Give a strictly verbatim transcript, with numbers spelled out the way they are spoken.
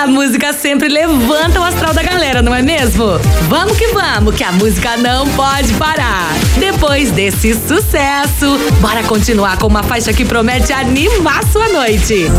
a música sempre levanta o astral da galera, não é mesmo? Vamos que vamos, que a música não pode parar. Depois desse sucesso, bora continuar com uma faixa que promete animar sua noite.